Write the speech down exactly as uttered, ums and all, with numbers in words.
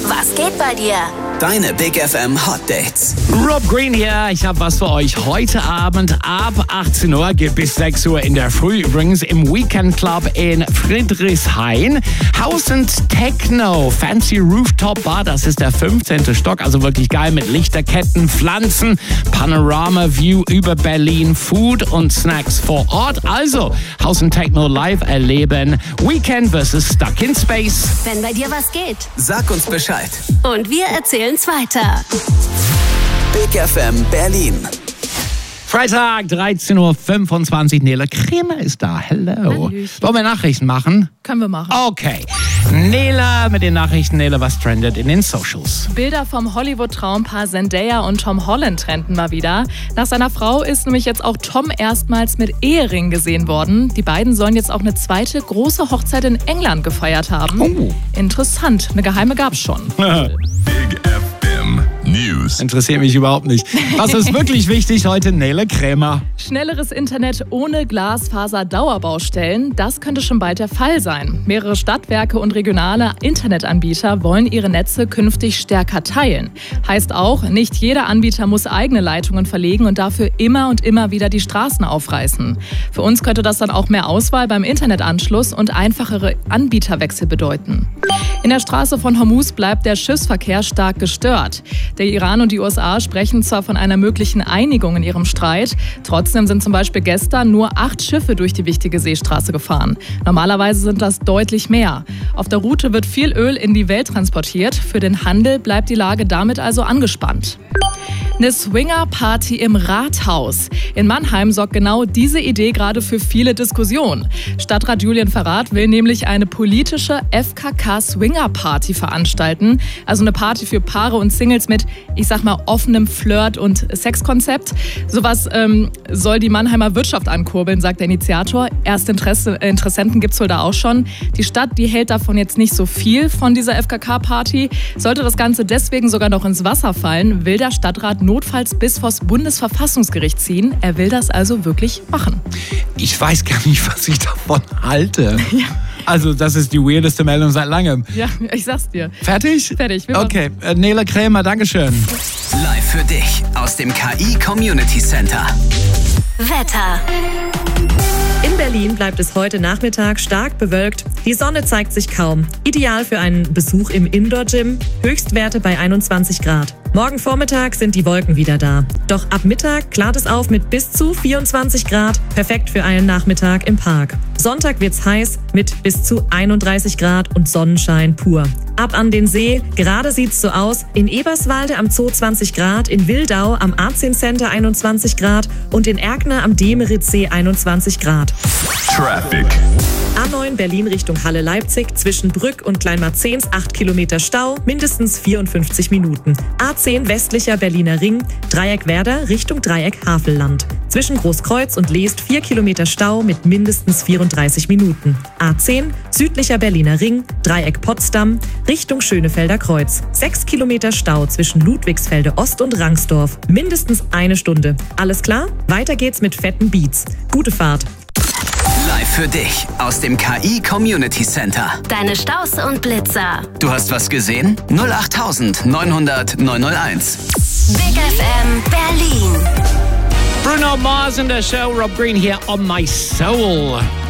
Was geht bei dir? Deine Big F M Hot Dates. Rob Green hier. Ich habe was für euch. Heute Abend ab achtzehn Uhr, geht bis sechs Uhr in der Früh übrigens im Weekend Club in Friedrichshain. House and Techno, Fancy Rooftop Bar, das ist der fünfzehnte Stock, also wirklich geil mit Lichterketten, Pflanzen, Panorama View über Berlin, Food und Snacks vor Ort. Also House and Techno live erleben. Weekend versus Stuck in Space. Wenn bei dir was geht. Sag uns Bescheid. Und wir erzählen's weiter. Big F M Berlin. Freitag, dreizehn Uhr fünfundzwanzig. Nele Kremer ist da. Hello. Hallöchen. Wollen wir Nachrichten machen? Können wir machen. Okay. Nele mit den Nachrichten. Nele, was trendet in den Socials? Bilder vom Hollywood-Traumpaar Zendaya und Tom Holland trennten mal wieder. Nach seiner Frau ist nämlich jetzt auch Tom erstmals mit Ehering gesehen worden. Die beiden sollen jetzt auch eine zweite große Hochzeit in England gefeiert haben. Oh. Interessant. Eine geheime gab's schon. Big F M News. Interessiert mich überhaupt nicht. Was ist wirklich wichtig heute? Nele Kremer. Schnelleres Internet ohne Glasfaser-Dauerbaustellen, das könnte schon bald der Fall sein. Mehrere Stadtwerke und regionale Internetanbieter wollen ihre Netze künftig stärker teilen. Heißt auch, nicht jeder Anbieter muss eigene Leitungen verlegen und dafür immer und immer wieder die Straßen aufreißen. Für uns könnte das dann auch mehr Auswahl beim Internetanschluss und einfachere Anbieterwechsel bedeuten. In der Straße von Hormuz bleibt der Schiffsverkehr stark gestört. Der Iran und die U S A sprechen zwar von einer möglichen Einigung in ihrem Streit, trotzdem sind zum Beispiel gestern nur acht Schiffe durch die wichtige Seestraße gefahren. Normalerweise sind das deutlich mehr. Auf der Route wird viel Öl in die Welt transportiert. Für den Handel bleibt die Lage damit also angespannt. Eine Swinger-Party im Rathaus. In Mannheim sorgt genau diese Idee gerade für viele Diskussionen. Stadtrat Julian Verrath will nämlich eine politische F K K-Swinger-Party veranstalten. Also eine Party für Paare und Singles mit, ich sag mal, offenem Flirt- und Sexkonzept. Sowas ähm, soll die Mannheimer Wirtschaft ankurbeln, sagt der Initiator. Erste Interesse, äh, Interessenten gibt's wohl da auch schon. Die Stadt, die hält davon jetzt nicht so viel von dieser F K K-Party. Sollte das Ganze deswegen sogar noch ins Wasser fallen, will der Stadtrat notfalls bis vors Bundesverfassungsgericht ziehen. Er will das also wirklich machen. Ich weiß gar nicht, was ich davon halte. Ja. Also, das ist die weirdeste Meldung seit langem. Ja, ich sag's dir. Fertig? Fertig. Wir Okay, äh, Nele Kremer, Dankeschön. Live für dich aus dem K I Community Center. Wetter. In Berlin bleibt es heute Nachmittag stark bewölkt. Die Sonne zeigt sich kaum. Ideal für einen Besuch im Indoor-Gym. Höchstwerte bei einundzwanzig Grad. Morgen Vormittag sind die Wolken wieder da. Doch ab Mittag klart es auf mit bis zu vierundzwanzig Grad. Perfekt für einen Nachmittag im Park. Sonntag wird's heiß mit bis zu einunddreißig Grad und Sonnenschein pur. Ab an den See. Gerade sieht's so aus. In Eberswalde am Zoo zwanzig Grad, in Wildau am Artzin Center einundzwanzig Grad und in Erkner am Demeritzsee einundzwanzig Grad. Traffic. A neun Berlin Richtung Halle-Leipzig, zwischen Brück und Kleinmarzens acht Kilometer Stau, mindestens vierundfünfzig Minuten. A zehn westlicher Berliner Ring, Dreieck Werder Richtung Dreieck Havelland. Zwischen Großkreuz und Leest vier Kilometer Stau mit mindestens vierunddreißig Minuten. A zehn südlicher Berliner Ring, Dreieck Potsdam Richtung Schönefelder Kreuz. sechs Kilometer Stau zwischen Ludwigsfelde Ost und Rangsdorf, mindestens eine Stunde. Alles klar? Weiter geht's mit fetten Beats. Gute Fahrt. Live für dich aus dem K I Community Center. Deine Staus und Blitzer. Du hast was gesehen? null acht neun null null neun null eins. Big F M Berlin. Bruno Mars in der Show. Rob Green hier on My Soul.